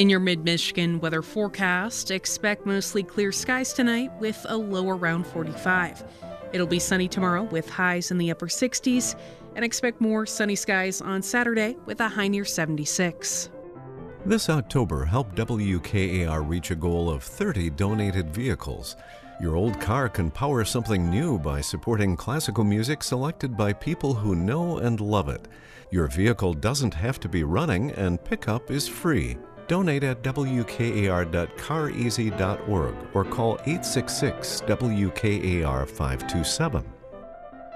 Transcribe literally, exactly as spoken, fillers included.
In your mid-Michigan weather forecast, expect mostly clear skies tonight with a low around forty-five. It'll be sunny tomorrow with highs in the upper sixties, and expect more sunny skies on Saturday with a high near seventy-six. This October, help W K A R reach a goal of thirty donated vehicles. Your old car can power something new by supporting classical music selected by people who know and love it. Your vehicle doesn't have to be running, and pickup is free. Donate at W K A R dot car easy dot org or call eight six six W K A R five two seven.